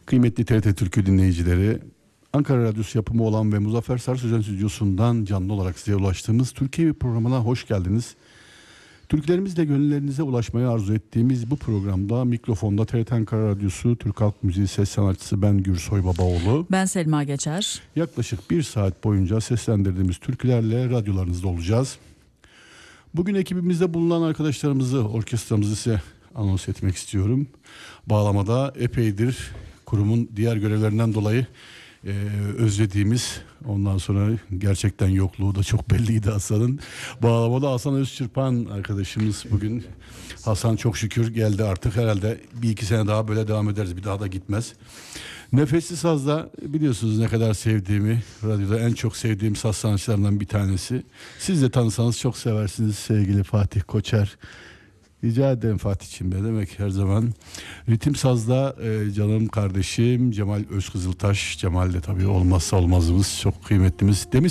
Kıymetli TRT Türkü dinleyicileri, Ankara Radyosu yapımı olan ve Muzaffer Sarı Sözen Stüdyosu'ndan canlı olarak size ulaştığımız Türkiye programına hoş geldiniz. Türkülerimizle gönüllerinize ulaşmayı arzu ettiğimiz bu programda mikrofonda TRT Ankara Radyosu Türk Halk Müziği ses sanatçısı ben Gürsoy Babaoğlu. Ben Selma Geçer. Yaklaşık 1 saat boyunca seslendirdiğimiz türkülerle radyolarınızda olacağız. Bugün ekibimizde bulunan arkadaşlarımızı, orkestramızı size anons etmek istiyorum. Bağlamada epeydir kurumun diğer görevlerinden dolayı özlediğimiz, ondan sonra gerçekten yokluğu da çok belliydi Hasan'ın. Bağlamada Hasan Özçırpan arkadaşımız bugün. Hasan çok şükür geldi, artık herhalde 1-2 sene daha böyle devam ederiz, bir daha da gitmez. Nefesli Saz'da biliyorsunuz ne kadar sevdiğimi, radyoda en çok sevdiğim saz sanatçılarından bir tanesi. Siz de tanısanız çok seversiniz sevgili Fatih Koçer. Rica ederim Fatih'ciğim, ne demek, her zaman. Ritim Saz'da canım kardeşim Cemal Özkızıltaş. Cemal de tabii olmazsa olmazımız, çok kıymetlimiz. Demin